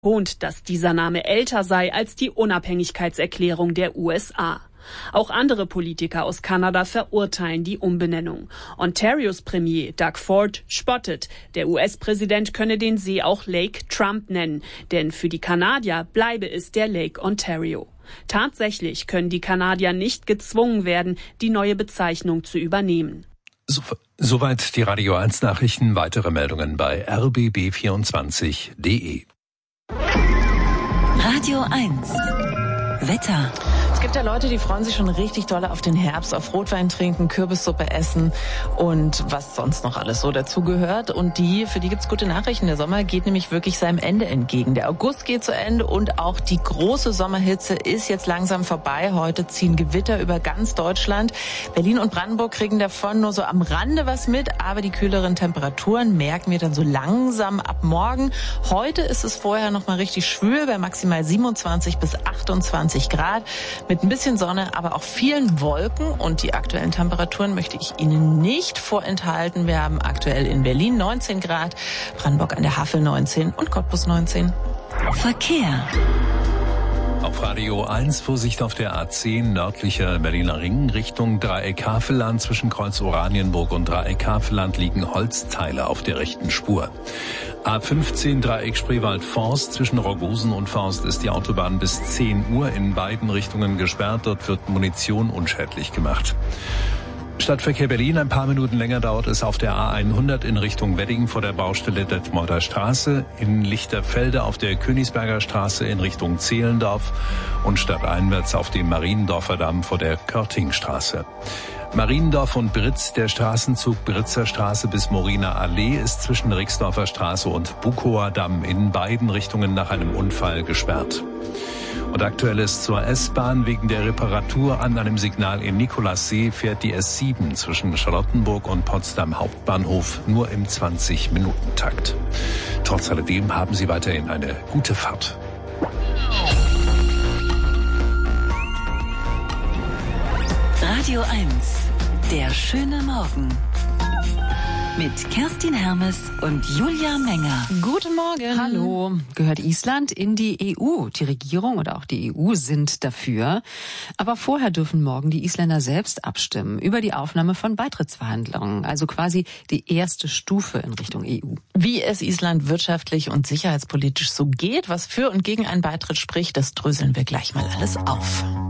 betont, dass dieser Name älter sei als die Unabhängigkeitserklärung der USA. Auch andere Politiker aus Kanada verurteilen die Umbenennung. Ontarios Premier Doug Ford spottet, der US-Präsident könne den See auch Lake Trump nennen, denn für die Kanadier bleibe es der Lake Ontario. Tatsächlich können die Kanadier nicht gezwungen werden, die neue Bezeichnung zu übernehmen. Soweit die Radio 1 Nachrichten. Weitere Meldungen bei rbb24.de. Radio 1 Wetter. Es gibt ja Leute, die freuen sich schon richtig doll auf den Herbst, auf Rotwein trinken, Kürbissuppe essen und was sonst noch alles so dazugehört. Und für die gibt's gute Nachrichten. Der Sommer geht nämlich wirklich seinem Ende entgegen. Der August geht zu Ende und auch die große Sommerhitze ist jetzt langsam vorbei. Heute ziehen Gewitter über ganz Deutschland. Berlin und Brandenburg kriegen davon nur so am Rande was mit, aber die kühleren Temperaturen merken wir dann so langsam ab morgen. Heute ist es vorher noch mal richtig schwül bei maximal 27 bis 28 Grad. Mit ein bisschen Sonne, aber auch vielen Wolken. Und die aktuellen Temperaturen möchte ich Ihnen nicht vorenthalten. Wir haben aktuell in Berlin 19 Grad, Brandenburg an der Havel 19 und Cottbus 19. Verkehr. Auf Radio 1 Vorsicht auf der A10 nördlicher Berliner Ring Richtung Dreieck Havelland. Zwischen Kreuz Oranienburg und Dreieck Havelland liegen Holzteile auf der rechten Spur. A15 Dreieck Spreewald-Forst. Zwischen Rogosen und Forst ist die Autobahn bis 10 Uhr in beiden Richtungen gesperrt. Dort wird Munition unschädlich gemacht. Stadtverkehr Berlin, ein paar Minuten länger dauert es auf der A100 in Richtung Wedding vor der Baustelle Detmolder Straße, in Lichterfelde auf der Königsberger Straße in Richtung Zehlendorf und stadteinwärts auf dem Mariendorfer Damm vor der Körtingstraße. Mariendorf und Britz, der Straßenzug Britzer Straße bis Moriner Allee ist zwischen Rixdorfer Straße und Bukower Damm in beiden Richtungen nach einem Unfall gesperrt. Und aktuell ist zur S-Bahn wegen der Reparatur an einem Signal in Nikolassee fährt die S7 zwischen Charlottenburg und Potsdam Hauptbahnhof nur im 20-Minuten-Takt. Trotz alledem haben Sie weiterhin eine gute Fahrt. Radio 1, der schöne Morgen. Mit Kerstin Hermes und Julia Menger. Guten Morgen. Hallo. Gehört Island in die EU? Die Regierung oder auch die EU sind dafür. Aber vorher dürfen morgen die Isländer selbst abstimmen über die Aufnahme von Beitrittsverhandlungen. Also quasi die erste Stufe in Richtung EU. Wie es Island wirtschaftlich und sicherheitspolitisch so geht, was für und gegen einen Beitritt spricht, das dröseln wir gleich mal alles auf.